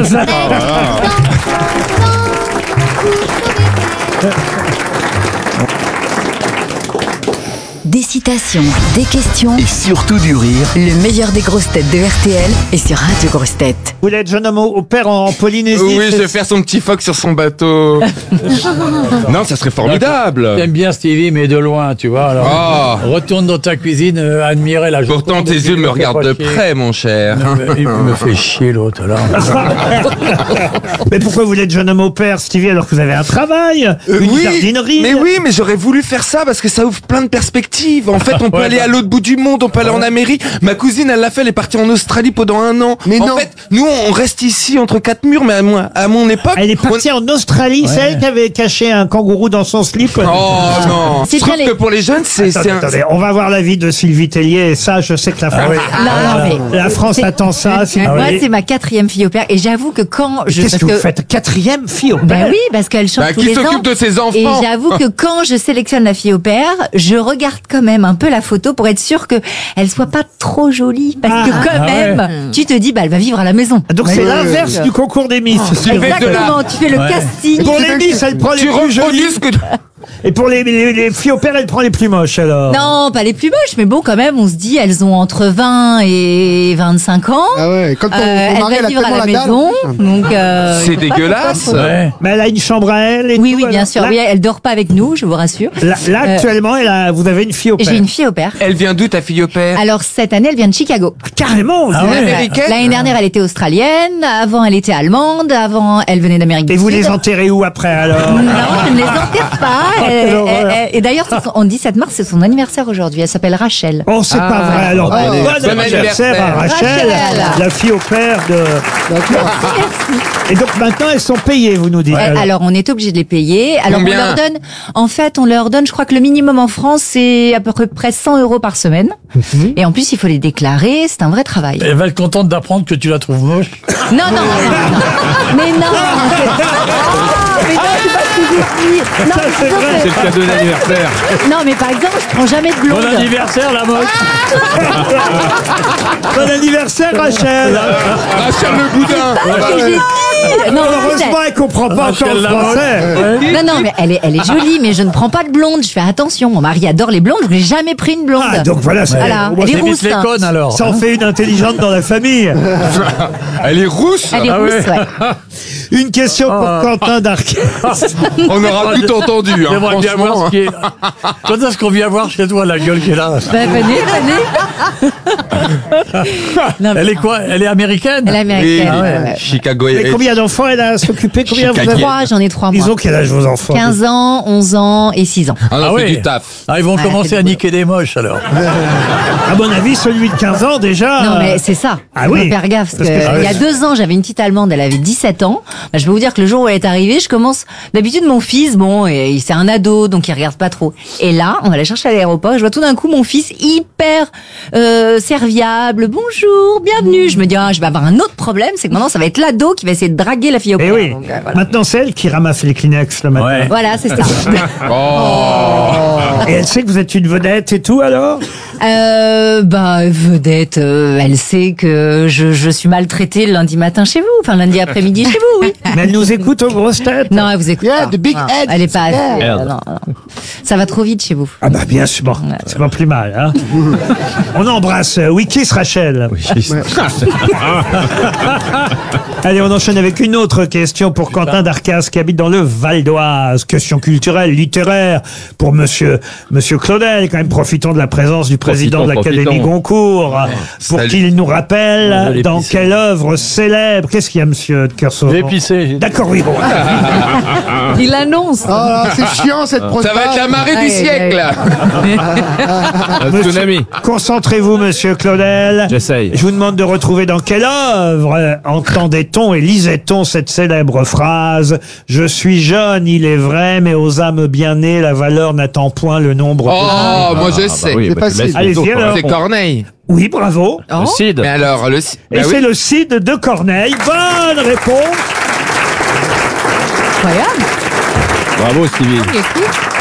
Des citations, des questions Et surtout du rire. Le meilleur des grosses têtes de RTL est sur Radio Grosses Têtes. Vous voulez être jeune homme au père en Polynésie? Oui, je vais faire son petit phoque sur son bateau. Non, ça serait formidable. T'aimes bien Stevie, mais de loin, tu vois. Alors, retourne dans ta cuisine, admirer la journée. Pourtant, tes yeux me regardent de près, mon cher. Il me fait chier, l'autre, là. Mais pourquoi vous voulez être jeune homme au père, Stevie, alors que vous avez un travail, une jardinerie? Mais j'aurais voulu faire ça parce que ça ouvre plein de perspectives. En fait, on peut aller à l'autre bout du monde, on peut aller en Amérique. Ma cousine, elle l'a fait, elle est partie en Australie pendant 1 an. Mais en fait, nous, on reste ici entre 4 murs, mais à mon époque... Elle est partie en Australie, c'est elle qui avait caché un kangourou dans son slip. Oh non. Je trouve que pour les jeunes, Attendez, on va voir l'avis de Sylvie Tellier, et ça, je sais que la France, la France attend ça. Moi, c'est ma 4e fille au père, et j'avoue que quand je... Qu'est-ce que vous faites? 4e fille au père? Ben oui, parce qu'elle chante tous qui les ans. s'occupe de ses enfants? Et j'avoue que quand je sélectionne la fille au père, je regarde quand même un peu la photo pour être sûre que elle soit pas trop jolie, parce que quand même, tu te dis, bah elle va vivre à la maison. Donc c'est l'inverse du concours des Miss. Exactement, tu fais le casting. Pour les Miss, elle prend les plus jolies. Et pour les filles au père, elle prend les plus moches alors? Non, pas les plus moches, mais bon, quand même, on se dit, elles ont entre 20 et 25 ans. Ah ouais, quand elles vont vivre à la maison. Donc, c'est dégueulasse. Mais elle a une chambre à elle et oui, tout, oui, bien alors. sûr. Là, Oui, elle dort pas avec nous, je vous rassure. là, actuellement, vous avez une fille au père. J'ai une fille au père. Elle vient d'où, ta fille au père? Alors, cette année, elle vient de Chicago. Carrément. Américaine? L'année dernière, elle était australienne. Avant, elle était allemande. Avant, elle venait d'Amérique du Et Sud. vous les enterrez où après alors? Non, je ne les enterre pas. Et d'ailleurs, on dit 7 mars, c'est son anniversaire aujourd'hui. Elle s'appelle Rachel. Oh, c'est pas vrai. Alors, bon anniversaire à Rachel, la fille au père de... Et donc maintenant, elles sont payées, vous nous dites. Alors, on est obligé de les payer. Alors, Combien? on leur donne, je crois que le minimum en France, c'est à peu près 100 € par semaine. Et en plus, il faut les déclarer. C'est un vrai travail. Elle va être contente d'apprendre que tu la trouves moche. Non. Mais non. Mais non, c'est pas ce que j'ai dit. Non, c'est vrai. C'est le cadeau d'anniversaire. Non, mais par exemple, je prends jamais de blonde. Bon anniversaire, la moche. Bon anniversaire, Rachel. Rachel le boudin. Pas que j'ai dit. Non, Heureusement, elle comprend pas encore le français. Non, mais elle est jolie, mais je ne prends pas de blonde. Je fais attention. Mon mari adore les blondes. Je n'ai jamais pris une blonde. Ah, donc voilà, Voilà. Elle est C'est vite rousse. les connes, alors. ça en fait une intelligente dans la famille. Elle est rousse. Elle est rousse, ouais. Une question pour Quentin Darcas. On aura tout entendu, hein, J'aimerais bien voir franchement. ce qui est... Quand est-ce qu'on vient voir chez toi la gueule qu'elle a? Bah, venez. Non, mais Elle est quoi? Elle est américaine? elle est américaine. Oui, Ouais. Chicago Et combien d'enfants elle a à s'occuper? Combien vous avez? J'en ai 3 mois. Ils ont quel âge vos enfants? 15 ans, 11 ans et 6 ans. Ah non, Ah c'est oui. du taf. Ah, ils vont Ouais, commencer c'est à du niquer des moches, alors. À mon avis, celui de 15 ans déjà. Non, mais c'est ça. Ah Faut oui. faire gaffe. Parce que- Il y a 2 ans, j'avais une petite Allemande, elle avait 17 ans. Bah, je peux vous dire que le jour où elle est arrivée, je commence... D'habitude, mon fils, bon, c'est un ado, donc il regarde pas trop. Et là, on va la chercher à l'aéroport, et je vois tout d'un coup mon fils hyper serviable. Bonjour, bienvenue. Je me dis, je vais avoir un autre problème, c'est que maintenant, ça va être l'ado qui va essayer de draguer la fille au Eh père. oui. Donc, voilà. Maintenant, c'est elle qui ramasse les Kleenex le matin. Ouais. Voilà, c'est ça. Et elle sait que vous êtes une vedette et tout alors? Vedette, elle sait que je suis maltraitée le lundi matin chez vous, enfin lundi après-midi chez vous, oui. Mais elle nous écoute aux grosses têtes? Non, elle vous écoute pas. the big Non, head. elle est pas assez. Merde. Non. Ça va trop vite chez vous. Ah bah bien sûr, bon, c'est pas plus mal. Hein. On embrasse Wikis Rachel. Allez, on enchaîne avec une autre question pour Quentin Darcas qui habite dans le Val d'Oise. Question culturelle, littéraire pour Monsieur Claudel. Quand même, profitons de la présence du président de l'Académie Goncourt pour Salut. qu'il nous rappelle l'ai dans pissé. quelle œuvre célèbre. Qu'est-ce qu'il y a, Monsieur de Kersauzon? J'ai pissé. D'accord, oui, bon. Il annonce. Oh là, c'est chiant cette Ça va être la marée du siècle. Monsieur, concentrez-vous, Monsieur Claudel. J'essaye. Je vous demande de retrouver dans quelle œuvre entendait-on et lisait-on cette célèbre phrase « Je suis jeune, il est vrai, mais aux âmes bien nées, la valeur n'attend point le nombre. Oh, moi je sais. C'est facile. Allez-y alors. C'est Corneille. Oui, bravo. Le Cid. Mais alors, le... Et Bah c'est oui. le Cid de Corneille. Bonne réponse. Incroyable. Bravo, Stevie. Écoute.